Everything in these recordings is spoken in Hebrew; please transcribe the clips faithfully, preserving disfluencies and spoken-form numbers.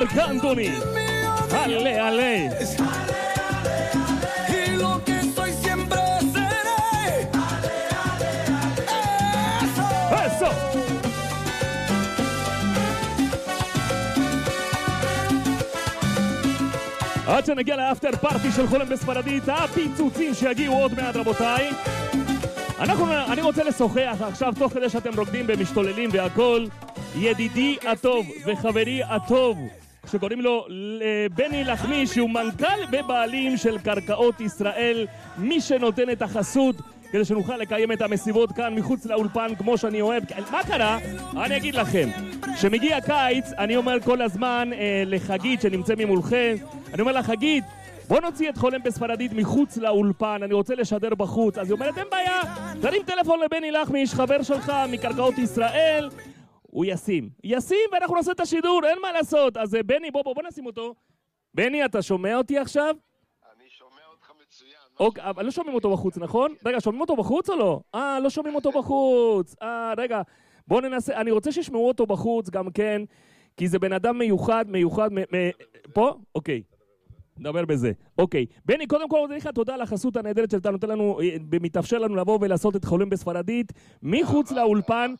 Marc Anthony. Ale, ale. Y lo que soy siempre seré. Eso. עד שנגיע לאפטר פארטי של חולם בספרדית, הפיצוצים שיגיעו עוד מעט רבותיי. אנחנו, אני רוצה לשוחח עכשיו תוך כדי שאתם רוקדים ומשתוללים והכל. ידידי הטוב וחברי הטוב שקוראים לו בני לחמי, שהוא מנכ"ל ובעלים של קרקעות ישראל, מי שנותן את החסות כדי שנוכל לקיים את המסיבות כאן מחוץ לאולפן כמו שאני אוהב. מה קרה? אני אגיד לכם, שמגיע קיץ אני אומר כל הזמן אה, לחגית שנמצא ממולכם, אני אומר לה חגית, בוא נוציא את חולם בספרדית מחוץ לאולפן, אני רוצה לשדר בחוץ. אז היא אומרת, אין בעיה, תרים טלפון לבני לחמי, חבר שלך מקרקעות ישראל, הוא ישים, ישים ואנחנו נעשה את השידור, אין מה לעשות. אז בני, בוא בוא, בוא נשים אותו. בני, אתה שומע אותי עכשיו? אני שומע אותך מצוין. אוקיי, אבל לא שומעים אותו בחוץ, נכון? רגע, שומעים אותו בחוץ או לא? אה, לא שומעים אותו בחוץ. אה, רגע, בוא ננסה, אני רוצה שישמעו אותו בחוץ גם כן, כי זה בן אדם מיוחד, מיוחד, פה? אוקיי. נדבר בזה. אוקיי. בני, קודם כל, אני לך תודה על החסות הנהדרת שאתה נותן לנו, מתאפשר לנו לבוא ולעשות את חולם בספרדית מחוץ לאולפן.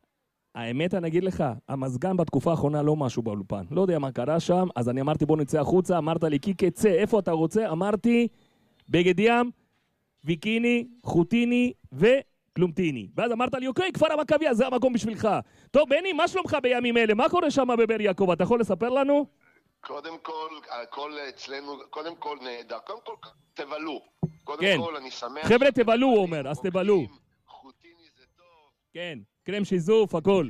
האמת, אני אגיד לך, המזגן בתקופה האחרונה לא משהו באולפן. לא יודע מה קרה שם, אז אני אמרתי בוא נצא החוצה, אמרת לי קיקה צא, איפה אתה רוצה? אמרתי, בגד ים, ויקיני, חוטיני וקלומטיני. ואז אמרת לי, אוקיי, כפר המכביה, זה המקום בשבילך. טוב, בני, מה שלומך בימים אלה? מה קורה שם בבאר יעקב? אתה יכול לספר לנו? קודם כל, הכל אצלנו, קודם כל נהדר. קודם כל, תבלו. קודם כן. כל, אני שמח... חבר'ה, תבלו, הוא אומר, אז תבלו. חוטיני זה טוב. כן, קרם שיזוף, הכל.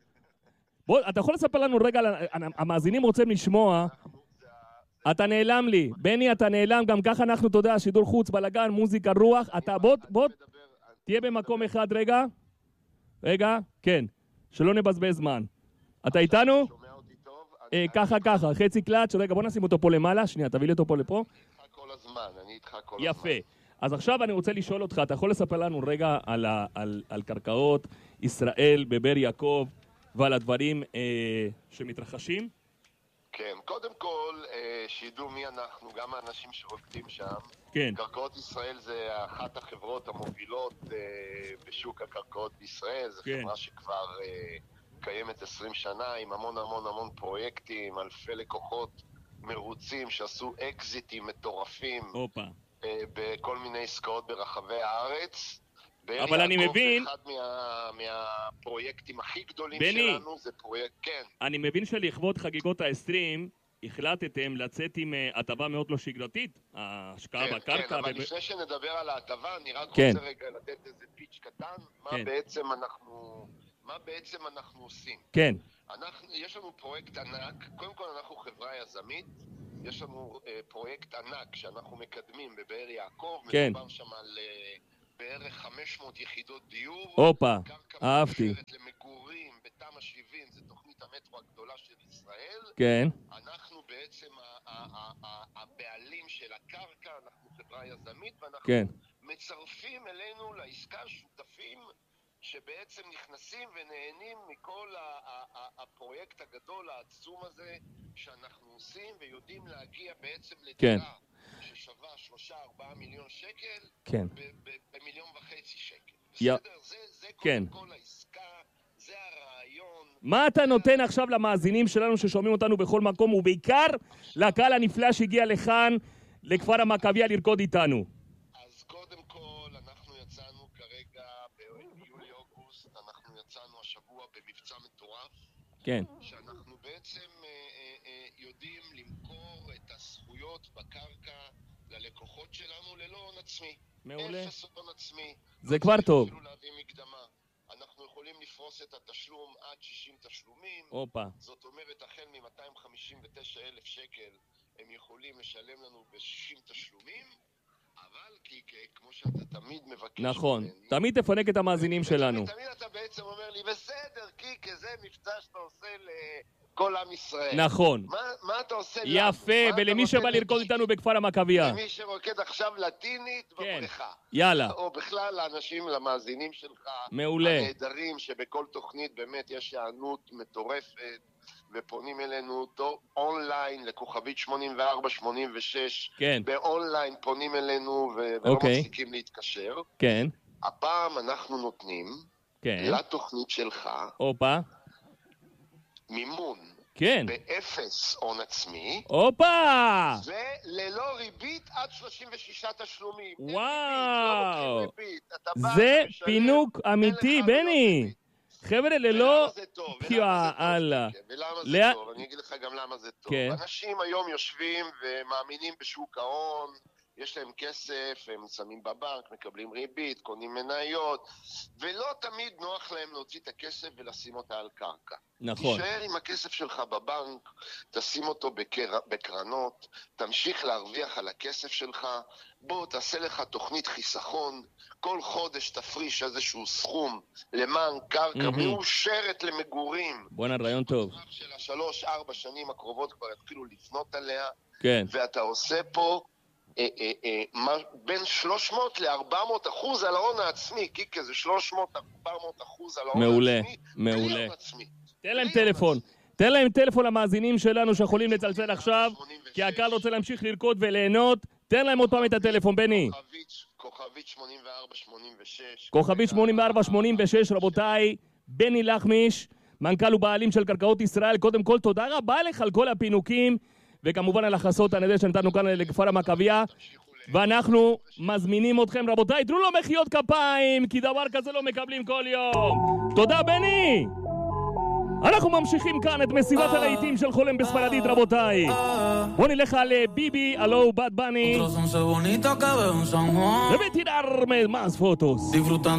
בוא, אתה יכול לספר לנו רגע, המאזינים רוצים לשמוע, אתה נעלם לי, בני אתה נעלם, גם ככה אנחנו, אתה יודע, שידור חוץ, בלגן, מוזיקה, רוח, אתה בוא, בוא, תהיה במקום אחד רגע, רגע, כן, שלא נבזבז זמן. אתה איתנו? שומע אותי טוב? אה, ככה, ככה, חצי קלאץ', רגע, בוא נשים אותו פה למעלה, שנייה, תביא לי אותו פה לפה. אני איתך כל הזמן, אני איתך כל הזמן. יפה. אז עכשיו אני רוצה לשאול אותך, אתה יכול לספר לנו רגע על, ה, על, על קרקעות ישראל בבאר יעקב ועל הדברים אה, שמתרחשים? כן, קודם כל, אה, שידעו מי אנחנו, גם האנשים שרוקדים שם. כן. קרקעות ישראל זה אחת החברות המובילות אה, בשוק הקרקעות בישראל. זו כן. חברה שכבר אה, קיימת עשרים שנה, עם המון המון המון פרויקטים, אלפי לקוחות מרוצים שעשו אקזיטים מטורפים. אופה. בכל מיני עסקאות ברחבי הארץ. אבל אני מבין... אחד מה, מהפרויקטים הכי גדולים בני, שלנו זה פרויקט, כן. אני מבין שלכבוד חגיגות ה-עשרים החלטתם לצאת עם הטבה מאוד לא שגרתית, ההשקעה כן, בקרקע. כן, אבל וב... לפני שנדבר על ההטבה, אני רק כן. רוצה רגע לתת איזה פיץ' קטן, מה כן. בעצם אנחנו, מה בעצם אנחנו עושים. כן. אנחנו, יש לנו פרויקט ענק, קודם כל אנחנו חברה יזמית, יש לנו אה, פרויקט ענק שאנחנו מקדמים בבאר יעקב, כן. מדובר שם על אה, בערך חמש מאות יחידות דיור. אופה, קרקע אהבתי. מאושרת למגורים בתמ"א שבעים, זה תוכנית המטרו הגדולה של ישראל. כן. אנחנו בעצם ה- ה- ה- ה- הבעלים של הקרקע, אנחנו חברה יזמית, ואנחנו כן. מצרפים אלינו לעסקה שותפים שבעצם נכנסים ונהנים מכל ה- ה- ה- הפרויקט הגדול העצום הזה שאנחנו עושים, ויודעים להגיע בעצם כן. לדירה ששווה שלושה ארבעה מיליון שקל, כן. ב- ב- במיליון וחצי שקל. יא- בסדר? זה, זה כן. קודם כל העסקה, זה הרעיון. מה אתה נותן עכשיו למאזינים שלנו ששומעים אותנו בכל מקום, ובעיקר לקהל הנפלא שהגיע לכאן, לכפר המכביה, לרקוד איתנו? אז קודם כל, אנחנו יצאנו כרגע ביולי-אוגוסט, אנחנו יצאנו השבוע במבצע מטורף. כן. שאנחנו בעצם אה, אה, אה, יודעים למכור את הזכויות בקרקע ללקוחות שלנו ללא הון עצמי. מעולה. אפס הון עצמי. זה כבר טוב. אפילו להביא מקדמה. אנחנו יכולים לפרוס את התשלום עד שישים תשלומים. אופה. זאת אומרת, החל מ-מאתיים חמישים ותשעה אלף שקל הם יכולים לשלם לנו ב-שישים תשלומים, אבל כי כמו שאתה תמיד מבקש... נכון. ממני, תמיד תפנק את המאזינים שלנו. תמיד אתה בעצם אומר לי, בסדר, קיקה, זה מבצע שאתה עושה לכל עם ישראל. נכון. מה, מה אתה עושה לנו? יפה, ולמי שבא לרקוד איתנו בכפר המכביה. למי שרוקד עכשיו לטינית כן. בבריכה. יאללה. או בכלל לאנשים, למאזינים שלך. מעולה. הנהדרים, שבכל תוכנית באמת יש הענות מטורפת. ופונים אלינו אותו אונליין לכוכבית שמונים וארבע שמונים ושש. כן. באונליין פונים אלינו ו- ולא אוקיי. מפסיקים להתקשר. כן. הפעם אנחנו נותנים כן. לתוכנית שלך הופה. מימון. כן. באפס הון עצמי. הופה! וללא ריבית עד שלושים ושישה תשלומים. וואו. אין ריבית, לא ריבית. אתה בא, זה אתה משלם, פינוק אין אמיתי, לך בני. ריבית. חבר'ה, ללא... ולמה זה טוב? ולמה זה יאללה. טוב? ולמה זה לא- טוב? אני אגיד לך גם למה זה טוב. כן. אנשים היום יושבים ומאמינים בשוק ההון, יש להם כסף, הם שמים בבנק, מקבלים ריבית, קונים מניות, ולא תמיד נוח להם להוציא את הכסף ולשים אותה על קרקע. נכון. תישאר עם הכסף שלך בבנק, תשים אותו בקר... בקרנות, תמשיך להרוויח על הכסף שלך, בוא תעשה לך תוכנית חיסכון, כל חודש תפריש איזשהו סכום למען קרקע מהמם. מאושרת למגורים. בואנה, רעיון טוב. של השלוש, ארבע שנים הקרובות כבר יתחילו לפנות עליה, כן. ואתה עושה פה אה, אה, אה, מה, בין שלוש מאות ל-ארבע מאות אחוז על ההון העצמי, כי כזה שלוש מאות עד ארבע מאות אחוז על ההון מעולה, העצמי. מעולה. בלי ההון העצמי. תן להם בלי טלפון. ההון תן להם טלפון למאזינים שלנו שיכולים לצלצל עכשיו, שמונים ושש. כי הקהל רוצה להמשיך לרקוד וליהנות. תן להם עוד פעם את הטלפון, בני. כוכבית, כוכבית שמונים וארבע שמונים ושש. כוכבית שמונים וארבע שמונים ושש, רבותיי, בני לחמיש, מנכ"ל ובעלים של קרקעות ישראל. קודם כל, תודה רבה לך על כל הפינוקים, וכמובן על החסות הנהדר שנתנו כאן לכפר המכבייה. ואנחנו מזמינים אתכם, רבותיי, תנו לו מחיאות כפיים, כי דבר כזה לא מקבלים כל יום. תודה, בני! אנחנו ממשיכים כאן את מסיבת הלהיטים של חולם בספרדית, רבותיי. בוא נלך על ביבי, הלו, בד בני, Otros once bonitos que veo en San Juan. וטירarme más fotos. Disfrutando